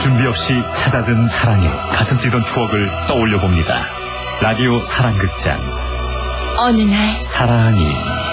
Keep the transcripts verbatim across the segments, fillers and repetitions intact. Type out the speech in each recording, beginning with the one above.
준비 없이 찾아든 사랑에 가슴 뛰던 추억을 떠올려 봅니다. 라디오 사랑극장 어느 날 사랑이.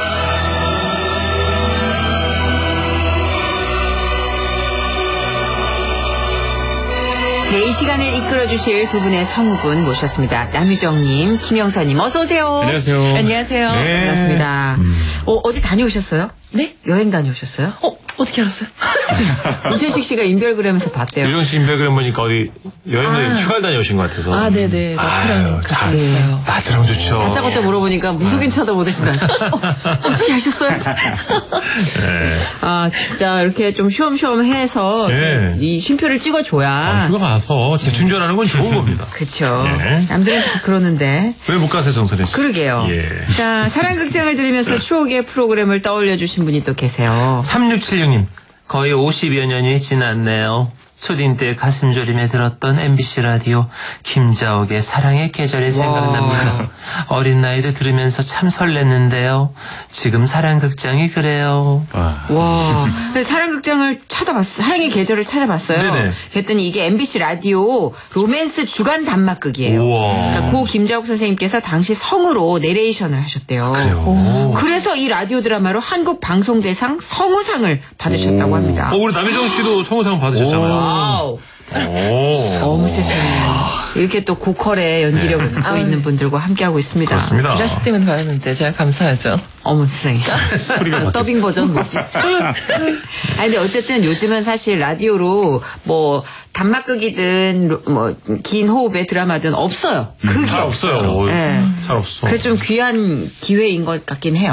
네, 이 시간을 이끌어주실 두 분의 성우분 모셨습니다. 남유정님, 김영선님, 어서 오세요. 안녕하세요. 안녕하세요. 네. 반갑습니다. 음. 어, 어디 다녀오셨어요? 네? 여행 다녀오셨어요? 어, 어떻게 알았어요? 문천식 씨가 인별그램에서 봤대요. 유정 씨 인별그램 보니까 어디 여행을 아. 휴가를 다녀오신 것 같아서. 아, 네네. 나트랑 아유, 갔다 참. 왔어요. 나트랑 좋죠. 다짜고짜 물어보니까 무속인 쳐다보듯이 어, 어떻게 하셨어요? 네. 아, 진짜 이렇게 좀 쉬엄쉬엄 해서 네. 이 쉼표를 찍어줘야. 아, 휴가 가서 재충전하는 건 좋은 겁니다. 그쵸. 네. 남들은 다 그러는데. 왜 못 가세요, 정선혜 씨? 그러게요. 예. 자, 사랑극장을 들으면서 추억의 프로그램을 떠올려 주신 분이 또 계세요. 삼육칠육 님. 거의 오십여 년이 지났네요. 초딩 때 가슴 졸임에 들었던 엠비씨 라디오 김자옥의 사랑의 계절이 생각납니다. 어린 나이도 들으면서 참 설렜는데요. 지금 사랑극장이 그래요. 와. 와, 사랑극장을 찾아봤어요. 사랑의 계절을 찾아봤어요. 네네. 그랬더니 이게 엠비씨 라디오 로맨스 주간 단막극이에요. 우와. 그러니까 고 김자옥 선생님께서 당시 성우로 내레이션을 하셨대요. 그래요. 그래서 이 라디오 드라마로 한국 방송대상 성우상을 받으셨다고 합니다. 어, 우리 남희정 씨도 성우상 받으셨잖아요. 와우. 오. 어머 세상에. 이렇게 또 고퀄의 연기력을 갖고 있는 분들과 함께하고 있습니다. 그렇습니다. 지라시 때문에 받았는데 제가 감사하죠. 어머 세상에. 소리가 더빙 버전 뭐지? 아 근데 어쨌든 요즘은 사실 라디오로 뭐 단막극이든 뭐 긴 호흡의 드라마든 없어요. 극이 잘 없어요. 네. 잘 없어. 그래서 좀 귀한 기회인 것 같긴 해요.